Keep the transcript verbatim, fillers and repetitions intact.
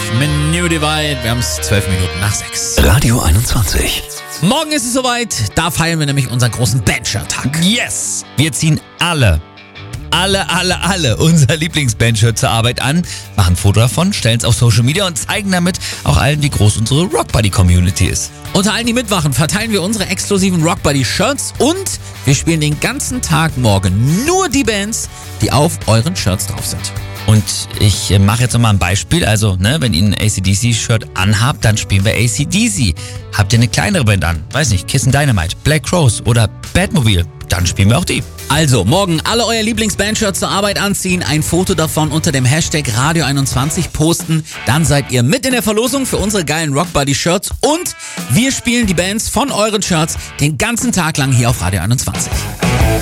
mit New Divide. Wir haben es zwölf Minuten nach sechs. Radio einundzwanzig. Morgen ist es soweit. Da feiern wir nämlich unseren großen Bandshirt-Tag. Yes! Wir ziehen alle, alle, alle, alle unser Lieblingsbandshirt zur Arbeit an, machen ein Foto davon, stellen es auf Social Media und zeigen damit auch allen, wie groß unsere Rockbuddy-Community ist. Unter allen, die mitmachen, verteilen wir unsere exklusiven Rockbuddy-Shirts und wir spielen den ganzen Tag morgen nur die Bands, die auf euren Shirts drauf sind. Und ich äh, mache jetzt nochmal ein Beispiel. Also, ne, wenn ihr ein A C D C-Shirt anhabt, dann spielen wir A C D C. Habt ihr eine kleinere Band an, weiß nicht, Kiss and Dynamite, Black Crowes oder Batmobile, dann spielen wir auch die. Also, morgen alle euer Lieblingsbandshirts zur Arbeit anziehen, ein Foto davon unter dem Hashtag Radio einundzwanzig posten, dann seid ihr mit in der Verlosung für unsere geilen Rockbuddy-Shirts und wir spielen die Bands von euren Shirts den ganzen Tag lang hier auf Radio einundzwanzig.